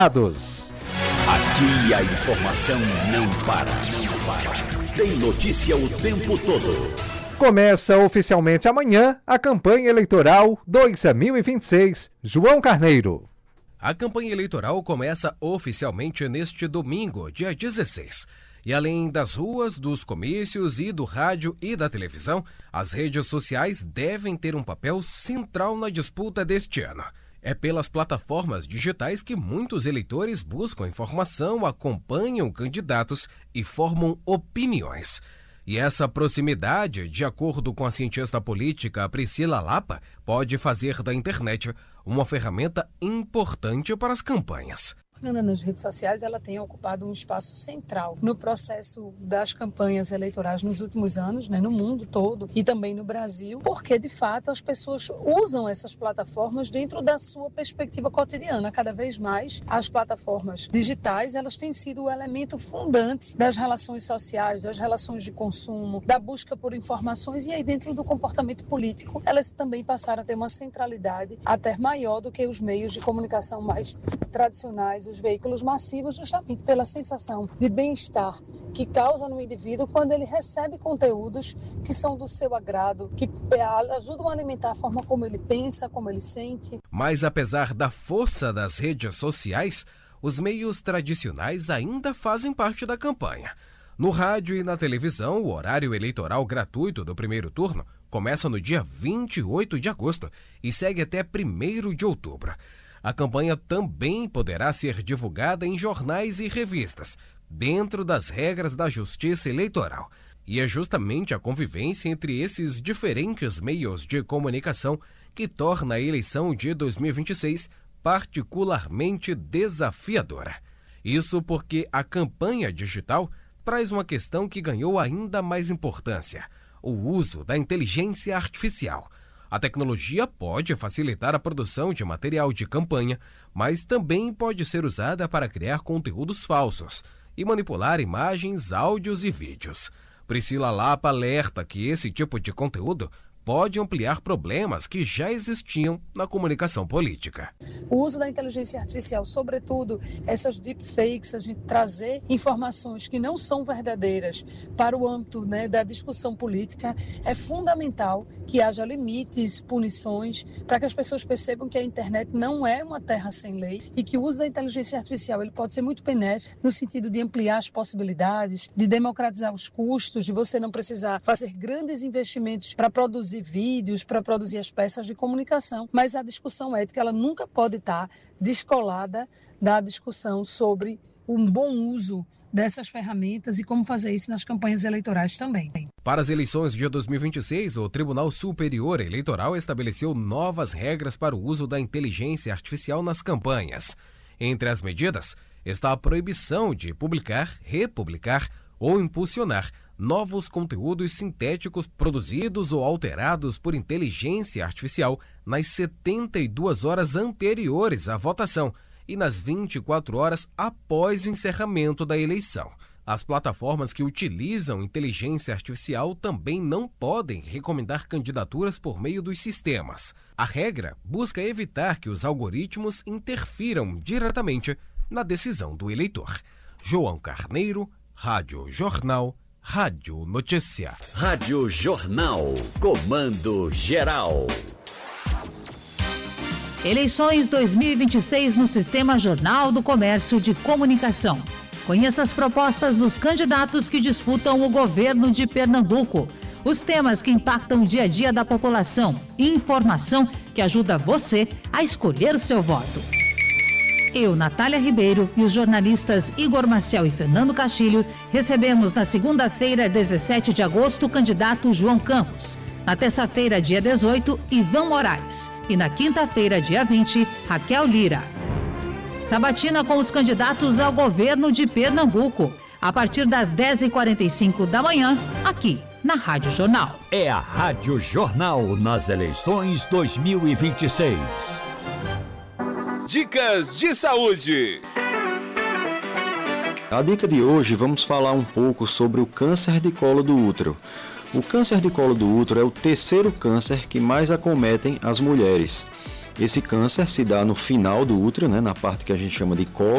Aqui a informação não para. Tem notícia o tempo todo. Começa oficialmente amanhã a campanha eleitoral 2026. João Carneiro. A campanha eleitoral começa oficialmente neste domingo, dia 16. E além das ruas, dos comícios e do rádio e da televisão, as redes sociais devem ter um papel central na disputa deste ano. É pelas plataformas digitais que muitos eleitores buscam informação, acompanham candidatos e formam opiniões. E essa proximidade, de acordo com a cientista política Priscila Lapa, pode fazer da internet uma ferramenta importante para as campanhas. A propaganda nas redes sociais ela tem ocupado um espaço central no processo das campanhas eleitorais nos últimos anos, no mundo todo e também no Brasil, porque de fato as pessoas usam essas plataformas dentro da sua perspectiva cotidiana. Cada vez mais as plataformas digitais elas têm sido o elemento fundante das relações sociais, das relações de consumo, da busca por informações, e aí dentro do comportamento político elas também passaram a ter uma centralidade até maior do que os meios de comunicação mais tradicionais, os veículos massivos, justamente pela sensação de bem-estar que causa no indivíduo quando ele recebe conteúdos que são do seu agrado, que ajudam a alimentar a forma como ele pensa, como ele sente. Mas apesar da força das redes sociais, os meios tradicionais ainda fazem parte da campanha. No rádio e na televisão, o horário eleitoral gratuito do primeiro turno começa no dia 28 de agosto e segue até 1º de outubro. A campanha também poderá ser divulgada em jornais e revistas, dentro das regras da Justiça Eleitoral. E é justamente a convivência entre esses diferentes meios de comunicação que torna a eleição de 2026 particularmente desafiadora. Isso porque a campanha digital traz uma questão que ganhou ainda mais importância: o uso da inteligência artificial. A tecnologia pode facilitar a produção de material de campanha, mas também pode ser usada para criar conteúdos falsos e manipular imagens, áudios e vídeos. Priscila Lapa alerta que esse tipo de conteúdo pode ampliar problemas que já existiam na comunicação política. O uso da inteligência artificial, sobretudo essas deepfakes, a gente trazer informações que não são verdadeiras para o âmbito da discussão política, é fundamental que haja limites, punições, para que as pessoas percebam que a internet não é uma terra sem lei e que o uso da inteligência artificial ele pode ser muito benéfico no sentido de ampliar as possibilidades, de democratizar os custos, de você não precisar fazer grandes investimentos para produzir vídeos, para produzir as peças de comunicação, mas a discussão ética ela nunca pode estar descolada da discussão sobre um bom uso dessas ferramentas e como fazer isso nas campanhas eleitorais também. Para as eleições de 2026, o Tribunal Superior Eleitoral estabeleceu novas regras para o uso da inteligência artificial nas campanhas. Entre as medidas está a proibição de publicar, republicar ou impulsionar novos conteúdos sintéticos produzidos ou alterados por inteligência artificial nas 72 horas anteriores à votação e nas 24 horas após o encerramento da eleição. As plataformas que utilizam inteligência artificial também não podem recomendar candidaturas por meio dos sistemas. A regra busca evitar que os algoritmos interfiram diretamente na decisão do eleitor. João Carneiro, Rádio Jornal, Rádio Notícia. Rádio Jornal, comando geral. Eleições 2026 no Sistema Jornal do Comércio de Comunicação. Conheça as propostas dos candidatos que disputam o governo de Pernambuco. Os temas que impactam o dia a dia da população e informação que ajuda você a escolher o seu voto. Eu, Natália Ribeiro, e os jornalistas Igor Maciel e Fernando Castilho recebemos na segunda-feira, 17 de agosto, o candidato João Campos. Na terça-feira, dia 18, Ivan Moraes. E na quinta-feira, dia 20, Raquel Lira. Sabatina com os candidatos ao governo de Pernambuco, a partir das 10h45 da manhã, aqui na Rádio Jornal. É a Rádio Jornal nas eleições 2026. Dicas de saúde. A dica de hoje vamos falar um pouco sobre o câncer de colo do útero. O câncer de colo do útero é o terceiro câncer que mais acometem as mulheres. Esse câncer se dá no final do útero, na parte que a gente chama de colo.